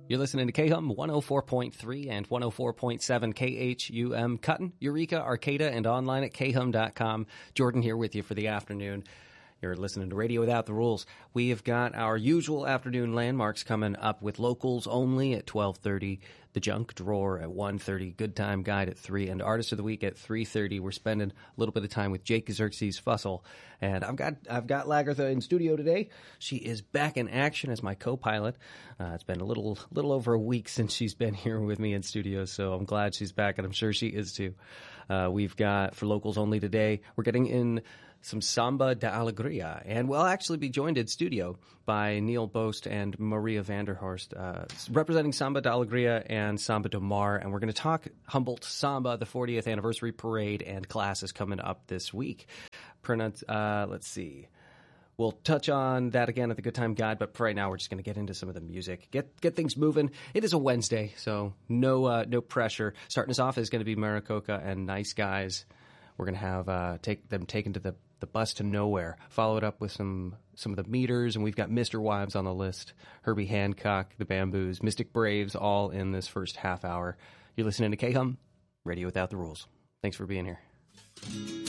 You're listening to KHUM 104.3 and 104.7 KHUM Cutton, Eureka, Arcata, and online at khum.com. Jordan here with you for the afternoon. You're listening to Radio Without the Rules. We have got our usual afternoon landmarks coming up with locals only at 12:30, the junk drawer at 1:30, good time guide at 3, and artist of the week at 3:30. We're spending a little bit of time with Jake Xerxes Fussell, and I've got Lagertha in studio today. She is back in action as my co-pilot. It's been a little over a week since she's been here with me in studio, so I'm glad she's back, and I'm sure she is too. We've got for locals only today. We're getting in some Samba de Alegria, and we'll actually be joined in studio by Neil Boast and Maria Vanderhorst, representing Samba de Alegria and Samba de Mar, and we're going to talk Humboldt Samba, the 40th anniversary parade, and classes coming up this week. Let's see. We'll touch on that again at the Good Time Guide, but for right now, we're just going to get into some of the music, get things moving. It is a Wednesday, so no pressure. Starting us off is going to be Maricoca and Nice Guys. We're going to have take them taken to the bus to nowhere. Follow it up with some of the meters, and we've got Mr. Wives on the list, Herbie Hancock, the Bamboos, Mystic Braves, all in this first half hour. You're listening to KHUM, Radio Without the Rules. Thanks for being here.